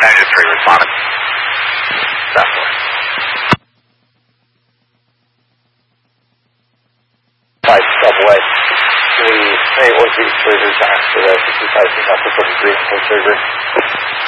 -3 responded. Definitely. 5 subway. The 8 was the surgery time for the 65 Alpha 43 full surgery.